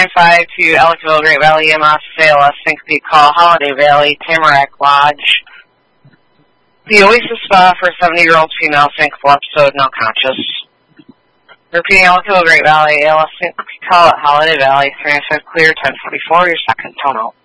395 to Ellicville, Great Valley, EMS, ALS, Syncope Call, Holiday Valley, Tamarack Lodge. The Oasis Spa for a 70-year-old female, syncopal episode, no conscious. Repeating, Ellicville, Great Valley, ALS, Syncope Call at Holiday Valley, 395 clear, 1044, your second tone out.